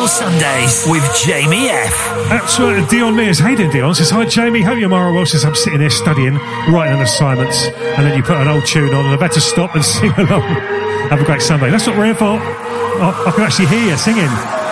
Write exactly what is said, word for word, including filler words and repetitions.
Real Sundays with Jamie F. That's uh, Dion Mears. Hey there, Dion. Says, hi, Jamie. Hope you're well. Well, says, I'm sitting here studying, writing assignments, and then you put an old tune on, and I've had to stop and sing along. Have a great Sunday. That's what we're here for. I, I can actually hear you singing.